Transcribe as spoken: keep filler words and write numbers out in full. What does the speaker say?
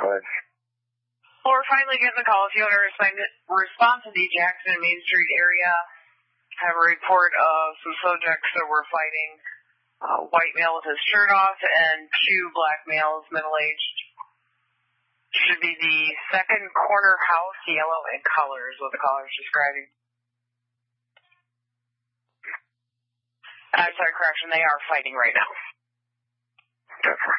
ahead. Well, we're finally getting the call. If you want to respond to the Jackson and Main Street area, have a report of some subjects that were fighting. Uh, white male with his shirt off and two black males, middle-aged. Should be the second corner house, yellow in color is what the caller is describing. I'm sorry, correction, they are fighting right now. Okay.